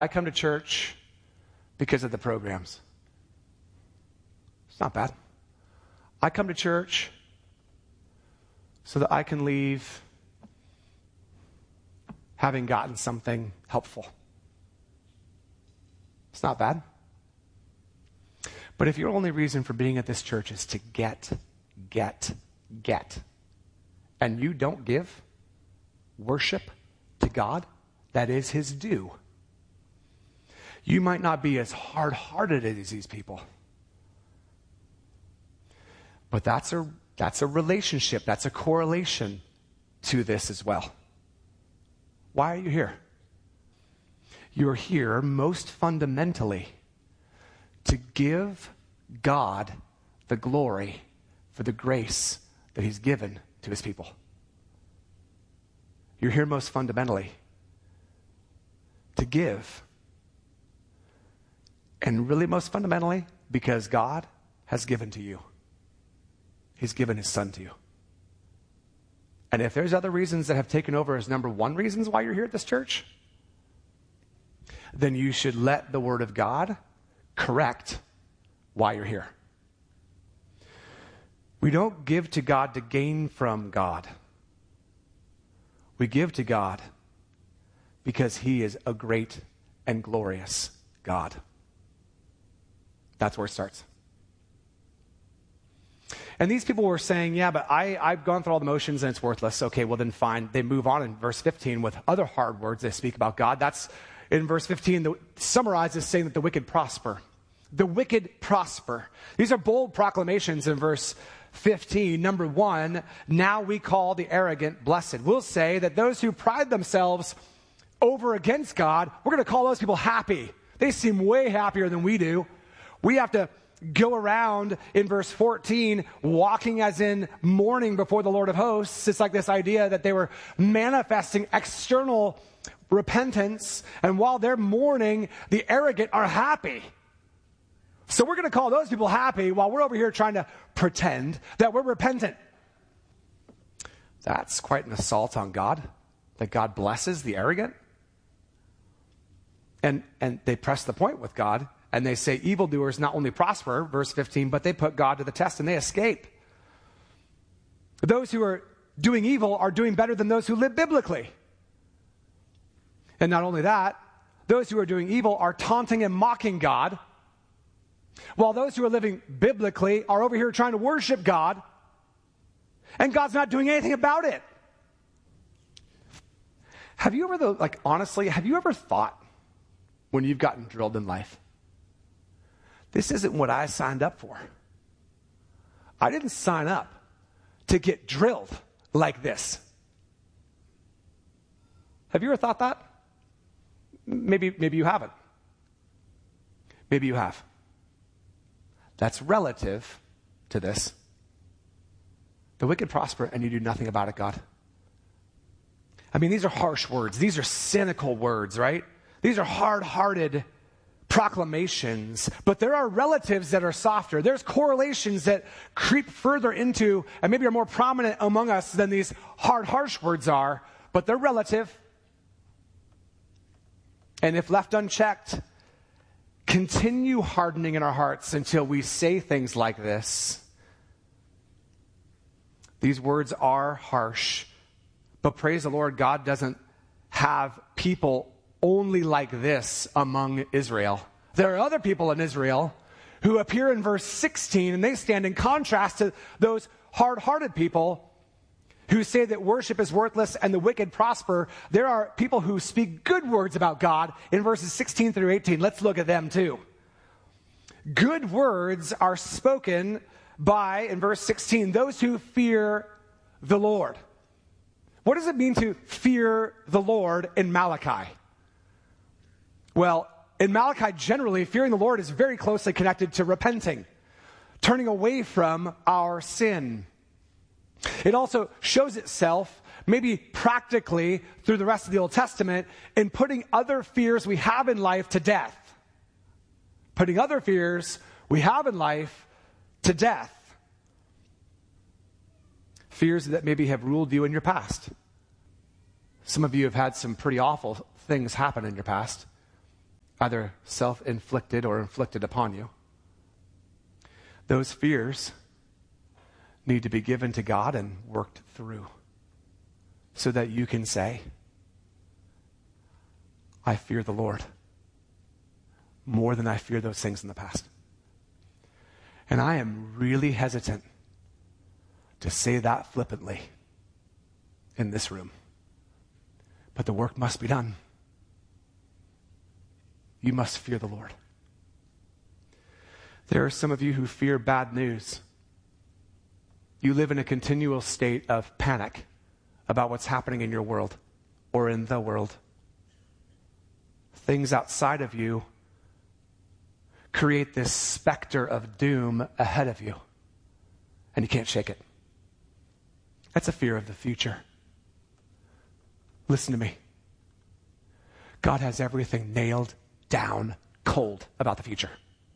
I come to church because of the programs. It's not bad. I come to church so that I can leave having gotten something helpful. It's not bad. But if your only reason for being at this church is to get, and you don't give worship to God that is his due, you might not be as hard-hearted as these people. But that's a relationship, that's a correlation to this as well. Why are you here? You're here most fundamentally to give God the glory for the grace that he's given to his people. You're here most fundamentally to give. And really most fundamentally because God has given to you. He's given his son to you. And if there's other reasons that have taken over as number one reasons why you're here at this church, then you should let the word of God correct why you're here. We don't give to God to gain from God. We give to God because he is a great and glorious God. That's where it starts. And these people were saying, yeah, but I've gone through all the motions and it's worthless. Okay, well then fine. They move on in verse 15 with other hard words they speak about God. That's in verse 15 that summarizes saying that the wicked prosper. The wicked prosper. These are bold proclamations in verse 15. Number one, now we call the arrogant blessed. We'll say that those who pride themselves over against God, we're going to call those people happy. They seem way happier than we do. We have to go around in verse 14 walking as in mourning before the Lord of hosts. It's like this idea that they were manifesting external repentance, and while they're mourning, the arrogant are happy. So we're going to call those people happy while we're over here trying to pretend that we're repentant. That's quite an assault on God, that God blesses the arrogant. And they press the point with God, and they say evildoers not only prosper, verse 15, but they put God to the test and they escape. Those who are doing evil are doing better than those who live biblically. And not only that, those who are doing evil are taunting and mocking God, while those who are living biblically are over here trying to worship God, and God's not doing anything about it. Have you ever, honestly, have you ever thought when you've gotten drilled in life, this isn't what I signed up for? I didn't sign up to get drilled like this. Have you ever thought that? Maybe you haven't. Maybe you have. That's relative to this. The wicked prosper and you do nothing about it, God. I mean, these are harsh words. These are cynical words, right? These are hard-hearted proclamations, but there are relatives that are softer. There's correlations that creep further into and maybe are more prominent among us than these hard, harsh words are, but they're relative. And if left unchecked, continue hardening in our hearts until we say things like this. These words are harsh, but praise the Lord, God doesn't have people only like this among Israel. There are other people in Israel who appear in verse 16, and they stand in contrast to those hard-hearted people who say that worship is worthless and the wicked prosper. There are people who speak good words about God in verses 16 through 18. Let's look at them too. Good words are spoken by, in verse 16, those who fear the Lord. What does it mean to fear the Lord in Malachi? Well, in Malachi, generally, fearing the Lord is very closely connected to repenting, turning away from our sin. It also shows itself, maybe practically, through the rest of the Old Testament, in putting other fears we have in life to death. Putting other fears we have in life to death. Fears that maybe have ruled you in your past. Some of you have had some pretty awful things happen in your past. either self-inflicted or inflicted upon you. Those fears need to be given to God and worked through so that you can say, I fear the Lord more than I fear those things in the past. And I am really hesitant to say that flippantly in this room. But the work must be done. You must fear the Lord. There are some of you who fear bad news. You live in a continual state of panic about what's happening in your world or in the world. Things outside of you create this specter of doom ahead of you, and you can't shake it. That's a fear of the future. Listen to me. God has everything nailed down cold about the future.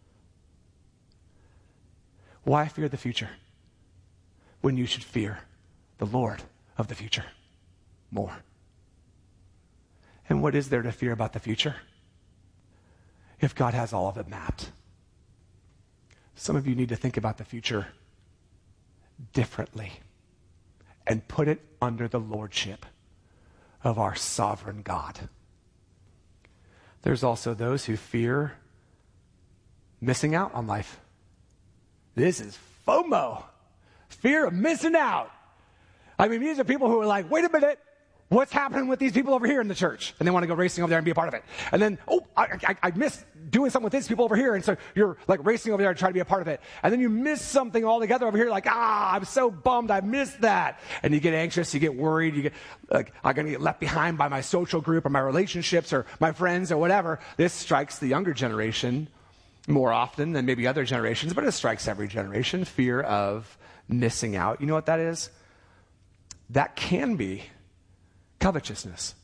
Why fear the future when you should fear the Lord of the future more? And what is there to fear about the future if God has all of it mapped? Some of you need to think about the future differently and put it under the lordship of our sovereign God. There's also those who fear missing out on life. This is FOMO, fear of missing out. I mean, these are people who are like, wait a minute, what's happening with these people over here in the church? And they want to go racing over there and be a part of it. And then, I miss doing something with these people over here. And so you're like racing over there to try to be a part of it. And then you miss something altogether over here. Like, I'm so bummed I missed that. And you get anxious, you get worried, you get like, I'm going to get left behind by my social group or my relationships or my friends or whatever. This strikes the younger generation more often than maybe other generations, but it strikes every generation, fear of missing out. You know what that is? That can be covetousness.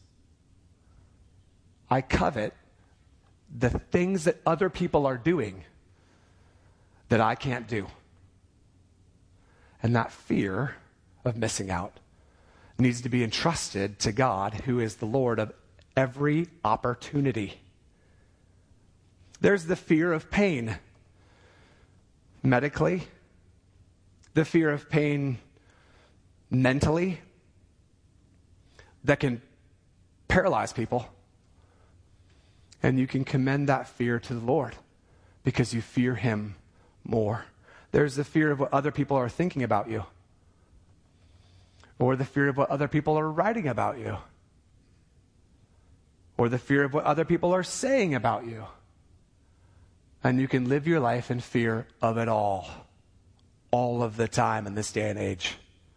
I covet the things that other people are doing that I can't do. And that fear of missing out needs to be entrusted to God, who is the Lord of every opportunity. There's the fear of pain medically, the fear of pain mentally that can paralyze people. And you can commend that fear to the Lord because you fear him more. There's the fear of what other people are thinking about you, or the fear of what other people are writing about you, or the fear of what other people are saying about you. And you can live your life in fear of it all of the time in this day and age.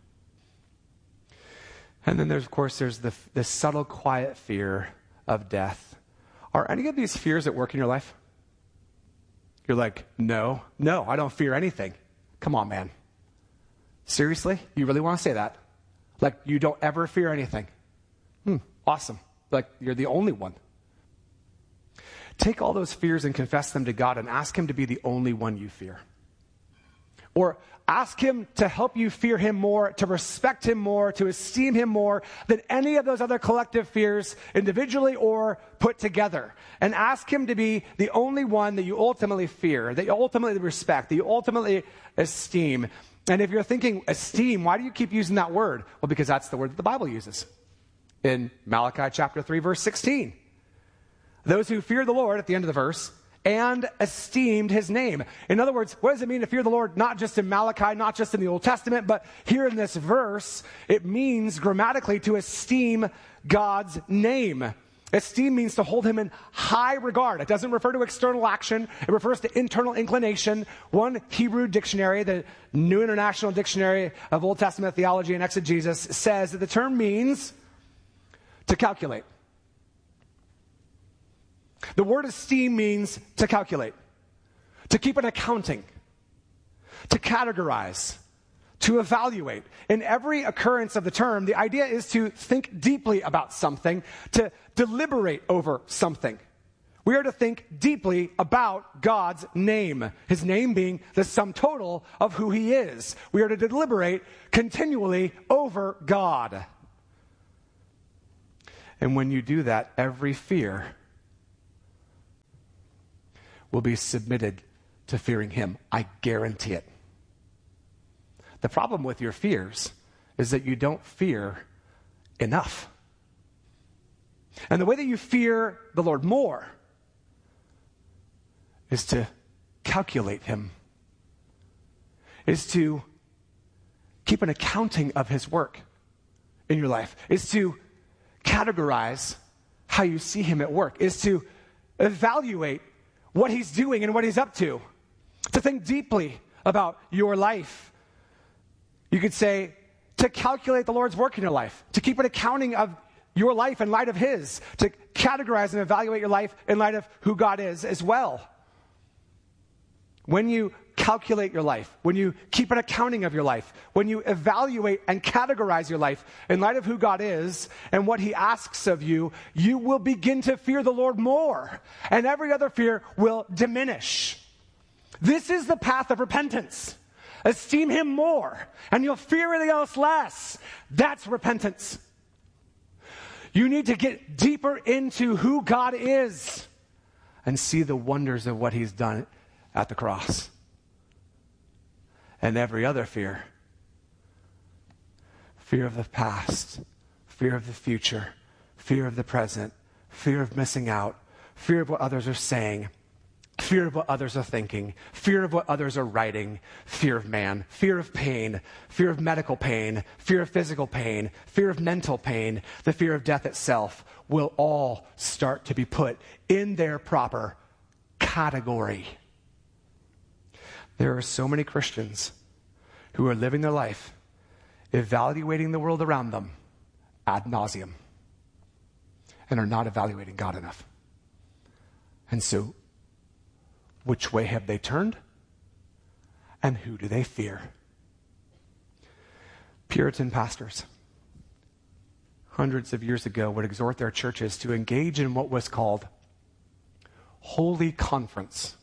And then there's the subtle, quiet fear of death. Are any of these fears at work in your life? You're like, no, I don't fear anything. Come on, man. Seriously? You really want to say that? Like, you don't ever fear anything? Awesome. Like, you're the only one. Take all those fears and confess them to God and ask him to be the only one you fear. Or ask him to help you fear him more, to respect him more, to esteem him more than any of those other collective fears, individually or put together. And ask him to be the only one that you ultimately fear, that you ultimately respect, that you ultimately esteem. And if you're thinking esteem, why do you keep using that word? Well, because that's the word that the Bible uses. In Malachi chapter 3, verse 16. Those who fear the Lord, at the end of the verse, and esteemed his name. In other words, what does it mean to fear the Lord? Not just in Malachi, not just in the Old Testament, but here in this verse, it means grammatically to esteem God's name. Esteem means to hold him in high regard. It doesn't refer to external action. It refers to internal inclination. One Hebrew dictionary, the New International Dictionary of Old Testament Theology and Exegesis, says that the term means to calculate. The word esteem means to calculate, to keep an accounting, to categorize, to evaluate. In every occurrence of the term, the idea is to think deeply about something, to deliberate over something. We are to think deeply about God's name, his name being the sum total of who he is. We are to deliberate continually over God. And when you do that, every fear will be submitted to fearing him. I guarantee it. The problem with your fears is that you don't fear enough. And the way that you fear the Lord more is to calculate him, is to keep an accounting of his work in your life, is to categorize how you see him at work, is to evaluate what he's doing and what he's up to think deeply about your life. You could say, to calculate the Lord's work in your life, to keep an accounting of your life in light of his, to categorize and evaluate your life in light of who God is as well. When you calculate your life, when you keep an accounting of your life, when you evaluate and categorize your life in light of who God is and what he asks of you, you will begin to fear the Lord more, and every other fear will diminish. This is the path of repentance. Esteem him more, and you'll fear anything else less. That's repentance. You need to get deeper into who God is and see the wonders of what he's done at the cross. And every other fear of the past, fear of the future, fear of the present, fear of missing out, fear of what others are saying, fear of what others are thinking, fear of what others are writing, fear of man, fear of pain, fear of medical pain, fear of physical pain, fear of mental pain, the fear of death itself will all start to be put in their proper category. There are so many Christians who are living their life evaluating the world around them ad nauseum and are not evaluating God enough. And so, which way have they turned? And who do they fear? Puritan pastors, hundreds of years ago, would exhort their churches to engage in what was called holy conference.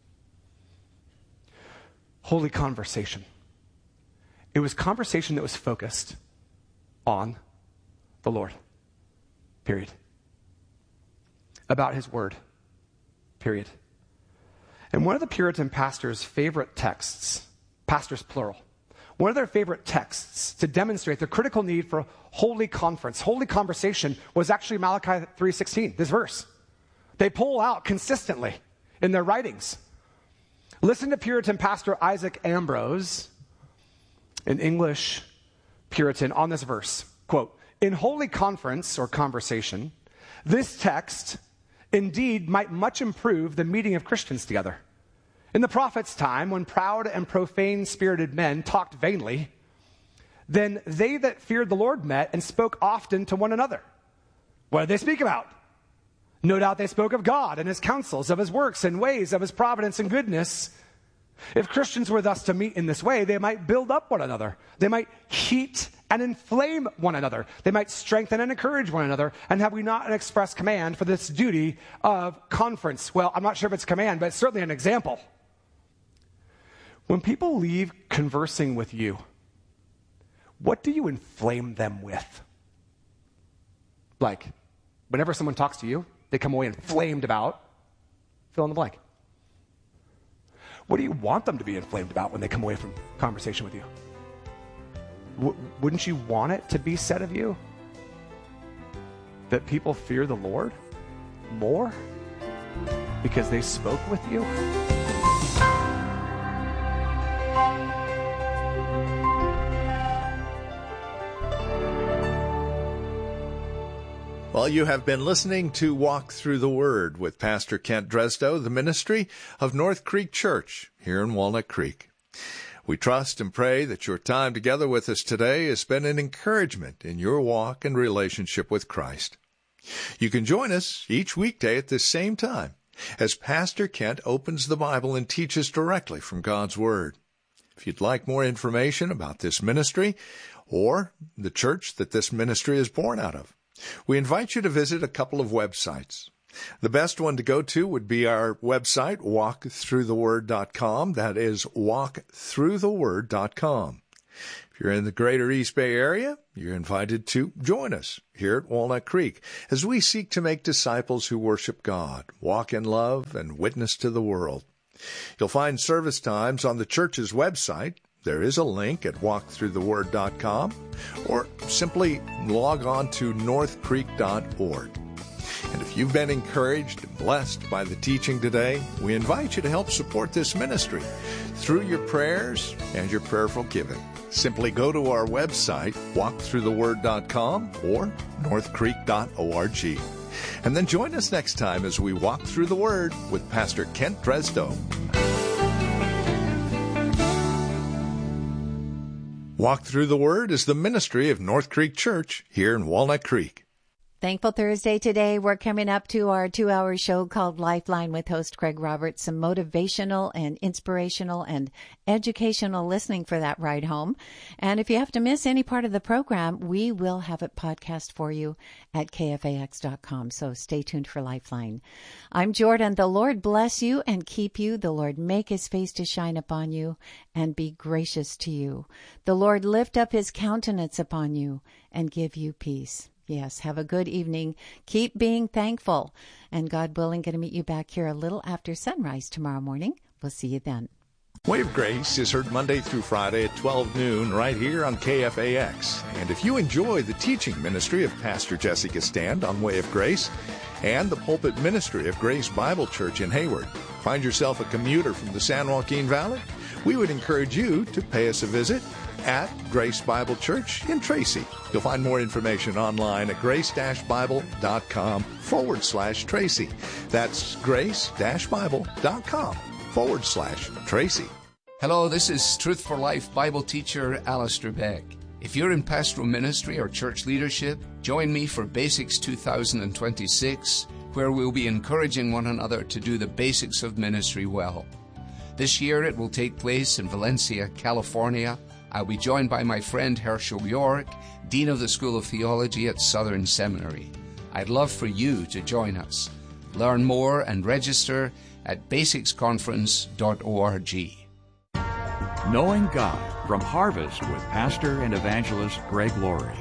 Holy conversation. It was conversation that was focused on the Lord. Period. About his word. Period. And one of the Puritan pastors' favorite texts, pastors plural, one of their favorite texts to demonstrate the critical need for holy conference, holy conversation, was actually Malachi 3:16, this verse. They pull out consistently in their writings. Listen to Puritan pastor Isaac Ambrose, an English Puritan, on this verse. Quote, "In holy conference or conversation, this text indeed might much improve the meeting of Christians together. In the prophet's time, when proud and profane-spirited men talked vainly, then they that feared the Lord met and spoke often to one another. What did they speak about? No doubt they spoke of God and his counsels, of his works and ways, of his providence and goodness. If Christians were thus to meet in this way, they might build up one another. They might heat and inflame one another. They might strengthen and encourage one another. And have we not an express command for this duty of conference?" Well, I'm not sure if it's a command, but it's certainly an example. When people leave conversing with you, what do you inflame them with? Like, whenever someone talks to you, they come away inflamed about, fill in the blank. What do you want them to be inflamed about when they come away from conversation with you? Wouldn't you want it to be said of you that people fear the Lord more because they spoke with you? Well, you have been listening to Walk Through the Word with Pastor Kent Dresdow, the ministry of North Creek Church here in Walnut Creek. We trust and pray that your time together with us today has been an encouragement in your walk and relationship with Christ. You can join us each weekday at this same time as Pastor Kent opens the Bible and teaches directly from God's Word. If you'd like more information about this ministry or the church that this ministry is born out of, we invite you to visit a couple of websites. The best one to go to would be our website, walkthroughtheword.com. That is walkthroughtheword.com. If you're in the greater East Bay area, you're invited to join us here at Walnut Creek as we seek to make disciples who worship God, walk in love, and witness to the world. You'll find service times on the church's website. There is a link at walkthroughtheword.com, or simply log on to northcreek.org. And if you've been encouraged and blessed by the teaching today, we invite you to help support this ministry through your prayers and your prayerful giving. Simply go to our website, walkthroughtheword.com or northcreek.org. And then join us next time as we walk through the Word with Pastor Kent Dresdow. Walk Through the Word is the ministry of North Creek Church here in Walnut Creek. Thankful Thursday today. We're coming up to our 2-hour show called Lifeline with host Craig Roberts. Some motivational and inspirational and educational listening for that ride home. And if you have to miss any part of the program, we will have it podcast for you at kfax.com. So stay tuned for Lifeline. I'm Jordan. The Lord bless you and keep you. The Lord make his face to shine upon you and be gracious to you. The Lord lift up his countenance upon you and give you peace. Yes, have a good evening. Keep being thankful. And God willing, going to meet you back here a little after sunrise tomorrow morning. We'll see you then. Way of Grace is heard Monday through Friday at 12 noon right here on KFAX. And if you enjoy the teaching ministry of Pastor Jessica Stand on Way of Grace and the pulpit ministry of Grace Bible Church in Hayward, find yourself a commuter from the San Joaquin Valley, we would encourage you to pay us a visit at Grace Bible Church in Tracy. You'll find more information online at grace-bible.com/Tracy. That's grace-bible.com/Tracy. Hello, this is Truth for Life Bible teacher Alistair Beck. If you're in pastoral ministry or church leadership, join me for Basics 2026, where we'll be encouraging one another to do the basics of ministry well. This year it will take place in Valencia, California. I'll be joined by my friend Herschel York, Dean of the School of Theology at Southern Seminary. I'd love for you to join us. Learn more and register at basicsconference.org. Knowing God from Harvest with Pastor and Evangelist Greg Laurie.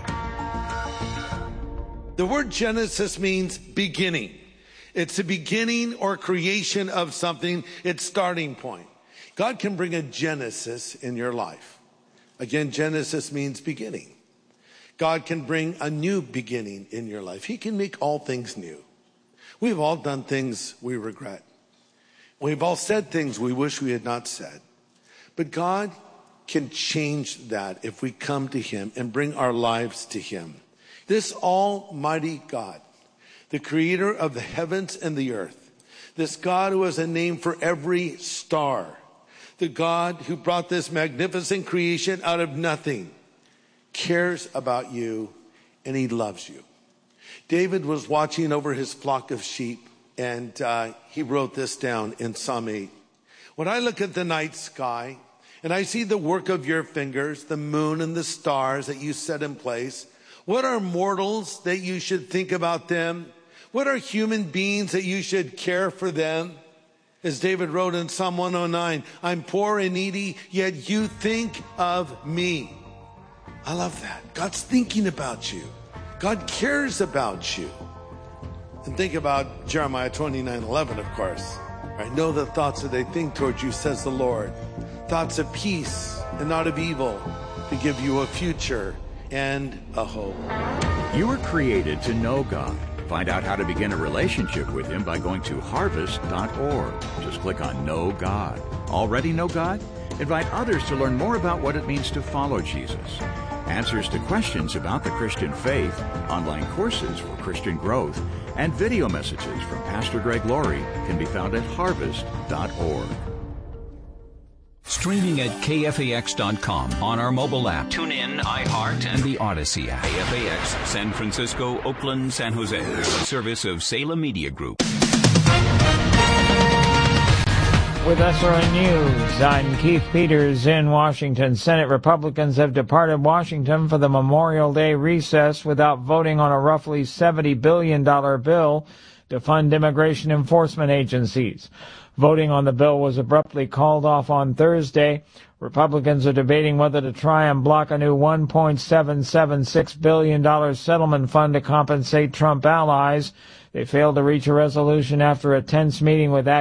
The word Genesis means beginning. It's the beginning or creation of something, its starting point. God can bring a Genesis in your life. Again, Genesis means beginning. God can bring a new beginning in your life. He can make all things new. We've all done things we regret. We've all said things we wish we had not said. But God can change that if we come to him and bring our lives to him. This almighty God, the creator of the heavens and the earth, this God who has a name for every star, the God who brought this magnificent creation out of nothing, cares about you and he loves you. David was watching over his flock of sheep and he wrote this down in Psalm 8. When I look at the night sky and I see the work of your fingers, the moon and the stars that you set in place, what are mortals that you should think about them? What are human beings that you should care for them? As David wrote in Psalm 109, I'm poor and needy, yet you think of me. I love that. God's thinking about you. God cares about you. And think about Jeremiah 29:11, of course. I know the thoughts that I think towards you, says the Lord. Thoughts of peace and not of evil, to give you a future and a hope. You were created to know God. Find out how to begin a relationship with him by going to harvest.org. Just click on Know God. Already know God? Invite others to learn more about what it means to follow Jesus. Answers to questions about the Christian faith, online courses for Christian growth, and video messages from Pastor Greg Laurie can be found at harvest.org. Streaming at KFAX.com on our mobile app. Tune in, iHeart, and the Odyssey app. KFAX, San Francisco, Oakland, San Jose. A service of Salem Media Group. With SRN News, I'm Keith Peters in Washington. Senate Republicans have departed Washington for the Memorial Day recess without voting on a roughly $70 billion bill to fund immigration enforcement agencies. Voting on the bill was abruptly called off on Thursday. Republicans are debating whether to try and block a new $1.776 billion settlement fund to compensate Trump allies. They failed to reach a resolution after a tense meeting with